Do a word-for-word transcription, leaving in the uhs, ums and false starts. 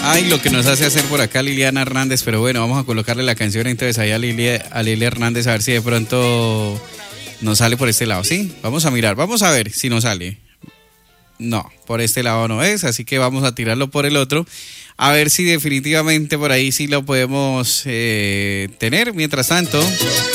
Ay, lo que nos hace hacer por acá Liliana Hernández, pero bueno, vamos a colocarle la canción entonces ahí a Lili, a Lili Hernández a ver si de pronto nos sale por este lado, ¿sí? Vamos a mirar, vamos a ver si nos sale. No, por este lado no es, así que vamos a tirarlo por el otro, a ver si definitivamente por ahí sí lo podemos eh, tener. Mientras tanto...